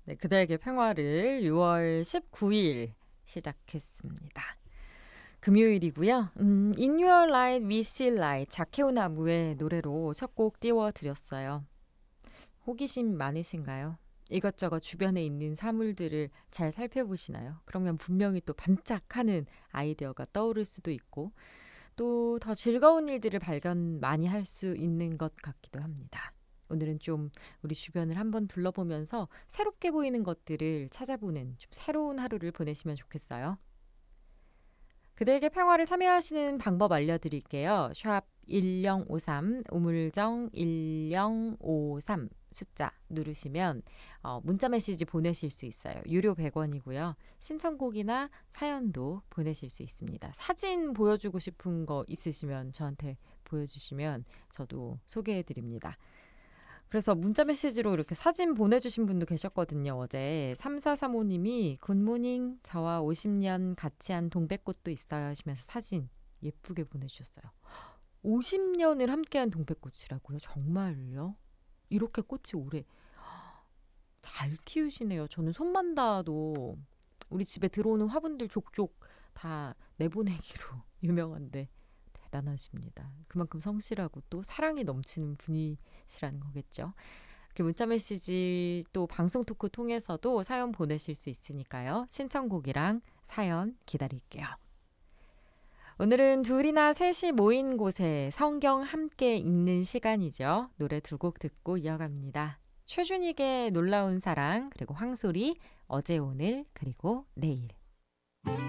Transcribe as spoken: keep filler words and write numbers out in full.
네, 그대에게 평화를 유월 십구일 시작했습니다. 금요일이고요. 음, In Your Light We See Light 자케오나무의 노래로 첫 곡 띄워드렸어요. 호기심 많으신가요? 이것저것 주변에 있는 사물들을 잘 살펴보시나요? 그러면 분명히 또 반짝하는 아이디어가 떠오를 수도 있고 또 더 즐거운 일들을 발견 많이 할 수 있는 것 같기도 합니다. 오늘은 좀 우리 주변을 한번 둘러보면서 새롭게 보이는 것들을 찾아보는 좀 새로운 하루를 보내시면 좋겠어요. 그대에게 평화를 참여하시는 방법 알려드릴게요. 샵 일공오삼 우물정 일공오삼 숫자 누르시면 어, 문자 메시지 보내실 수 있어요. 유료 백 원이고요. 신청곡이나 사연도 보내실 수 있습니다. 사진 보여주고 싶은 거 있으시면 저한테 보여주시면 저도 소개해드립니다. 그래서 문자 메시지로 이렇게 사진 보내주신 분도 계셨거든요. 어제 삼사삼오님이 굿모닝 저와 오십 년 같이 한 동백꽃도 있어요 하시면서 사진 예쁘게 보내주셨어요. 오십 년을 함께한 동백꽃이라고요? 정말요? 이렇게 꽃이 오래 잘 키우시네요. 저는 손만 닿아도 우리 집에 들어오는 화분들 족족 다 내보내기로 유명한데 대단하십니다. 그만큼 성실하고 또 사랑이 넘치는 분이시라는 거겠죠. 이렇게 문자 메시지 또 방송 토크 통해서도 사연 보내실 수 있으니까요. 신청곡이랑 사연 기다릴게요. 오늘은 둘이나 셋이 모인 곳에 성경 함께 읽는 시간이죠. 노래 두 곡 듣고 이어갑니다. 최준익의 놀라운 사랑 그리고 황소리 어제 오늘 그리고 내일.